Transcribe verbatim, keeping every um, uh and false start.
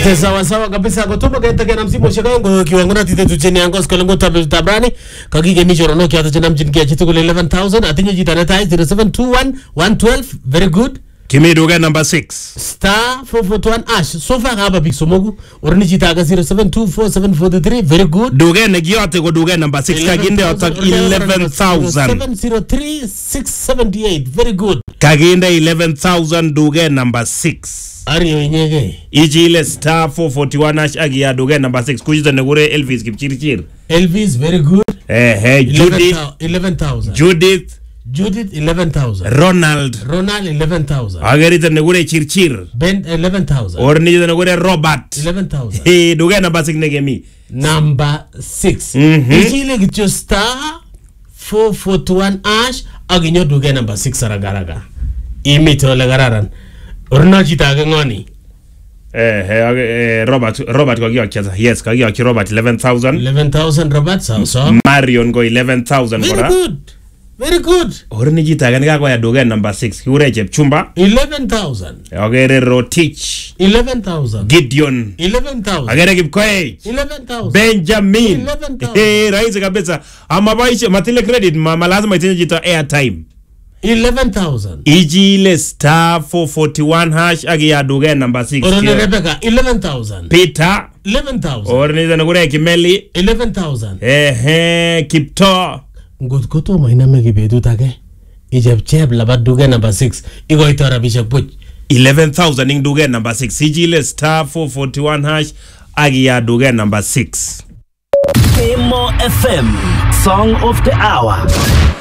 Okay, sawa sawa kabisa. Kutoka katika kena msimu shaka kiwango na tite tucheni yango skolengo tabrani kagige michoro no kiata chena mjini kia chitu kule eleven thousand atinyo jitana tai zero seven two one one twelve. Very good. Kimi duga number six Star four four one ash. So far haba big somogu orni jitaga zero seven two four seven four three. Very good. Duga ne gyote ko duga number six kaginde otak eleven thousand seven zero three six seven eight. Very good. Kaginde eleven thousand duga number six. Ariyo inyege Ijile star four forty one ash agia duga number six kujita negure Elvis Kipchirchir. Elvis, very good. Eh hey Judith eleven thousand. Judith Judith eleven thousand. Ronald Ronald eleven thousand. agerita negure Chirchir. Ben eleven thousand. Orni jita negure Robert eleven thousand. Hey duga number six negemi Number six. Mhm. Ijile gicho star four forty one ash aginyo duga number six aragaraga. Imito legararan. Orna jitaga ngoni. Eh eh Robert Robert kagio kiaza. Yes kagio ki Robert eleven thousand. eleven thousand Robert so so. Marion go eleven thousand Very kora. good. Very good. Orni jitaga nika kwa ya duga number six kiure Chepchumba. eleven thousand. Agere Rotich. eleven thousand. Gideon. eleven thousand. Agere Kipkoech. eleven thousand. Benjamin. eleven thousand. Eh raisi kabisa. Ama baisha matile credit mama lazima itinye jita airtime. eleven thousand. Ijile star four forty one hash agi ya duga number six. Orone Rebecca eleven thousand. Peter. eleven thousand. Orni zana kure Kimeli. eleven thousand. Eh Kipto. Ngot koto maina megi bedu tage. Ijab cheb labat duga number six. Igo itora bishak puch. eleven thousand ing duga number six. Ijile star four forty one hash agi ya duga number six. K M O F M Song of the Hour.